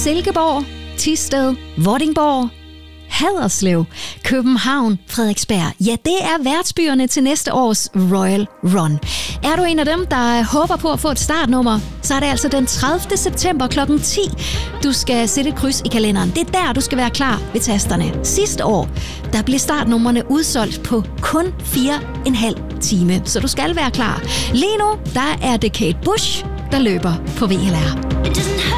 Silkeborg, Thisted, Vordingborg, Haderslev, København, Frederiksberg. Ja, det er værtsbyerne til næste års Royal Run. Er du en af dem, der håber på at få et startnummer, så er det altså den 30. september kl. 10, du skal sætte et kryds i kalenderen. Det er der, du skal være klar ved tasterne. Sidste år, der blev startnumrene udsolgt på kun 4,5 time, så du skal være klar. Lige nu, der er det Kate Bush, der løber på VLR.